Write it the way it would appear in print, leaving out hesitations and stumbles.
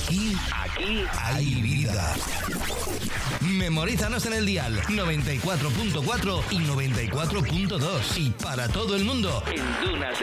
Aquí hay vida. Memorízanos en el dial 94.4 y 94.2 y para todo el mundo en Dunas